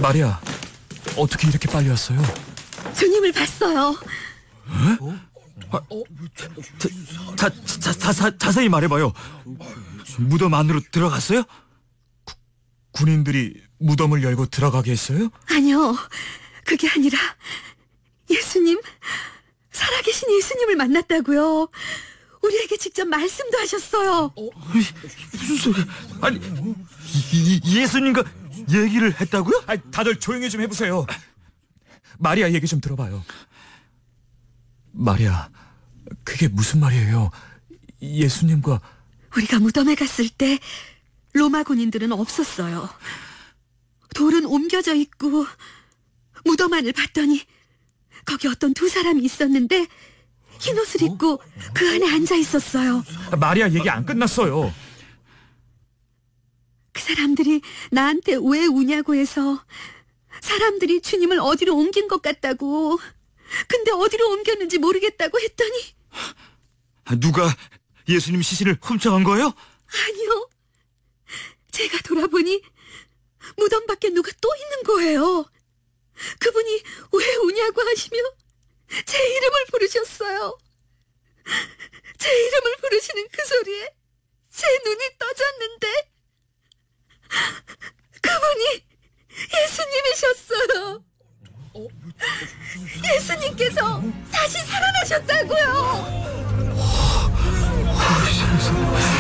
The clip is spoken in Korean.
마리아, 어떻게 이렇게 빨리 왔어요? 주님을 봤어요. 자세히 말해봐요. 무덤 안으로 들어갔어요? 군인들이 무덤을 열고 들어가게 했어요? 아니요, 그게 아니라 예수님, 살아계신 예수님을 만났다고요. 우리에게 직접 말씀도 하셨어요. 무슨 소리야? 아니, 예수님과 얘기를 했다고요? 아니, 다들 조용히 좀 해보세요. 마리아 얘기 좀 들어봐요. 마리아, 그게 무슨 말이에요? 예수님과... 우리가 무덤에 갔을 때 로마 군인들은 없었어요. 돌은 옮겨져 있고 무덤 안을 봤더니 거기 어떤 두 사람이 있었는데 흰옷을 입고 그 안에 앉아 있었어요. 마리아 얘기 안 끝났어요. 그 사람들이 나한테 왜 우냐고 해서 사람들이 주님을 어디로 옮긴 것 같다고. 근데 어디로 옮겼는지 모르겠다고 했더니 누가 예수님 시신을 훔쳐간 거예요? 아니요. 제가 돌아보니 무덤 밖에 누가 또 있는 거예요. 그분이 왜 우냐고 하시며 제 이름을 부르셨어요. 제 이름을 부르시는 그 소리에 제 눈이 떠졌는데 그분이 예수님이셨어요. 예수님께서 다시 살아나셨다고요.